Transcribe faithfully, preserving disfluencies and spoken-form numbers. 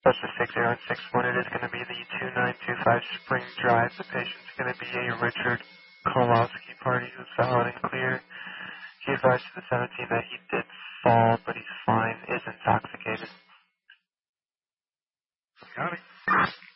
That's the six zero six one. It is going to be the two nine two five Spring Drive. The patient's going to be a Richard Kowalski party who's valid and clear. He advised to the seventeen that he did fall, but he's fine, is intoxicated. Got it.